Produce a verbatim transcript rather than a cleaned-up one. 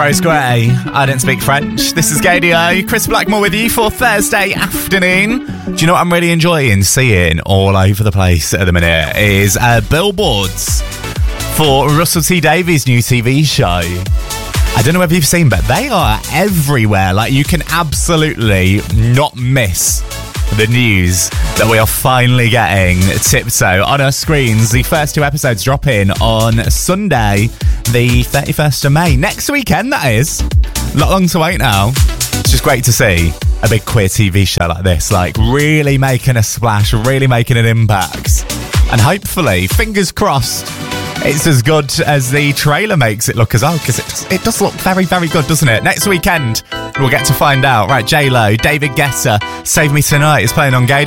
Rose Gray. I don't speak French. This is Gadio. Chris Blackmore with you for Thursday afternoon. Do you know what I'm really enjoying seeing all over the place at the minute is uh, billboards for Russell T Davies' new T V show. I don't know whether you've seen, but they are everywhere. Like, you can absolutely not miss the news that we are finally getting Tiptoe on our screens. The first two episodes drop in on Sunday, the thirty-first of May. Next weekend, that is. Not long to wait now. It's just great to see a big queer T V show like this, like, really making a splash, really making an impact. And hopefully, fingers crossed, it's as good as the trailer makes it look as well, because it does, it does look very, very good, doesn't it? Next weekend, we'll get to find out. Right, J-Lo, David Guetta, Save Me Tonight is playing on Gator.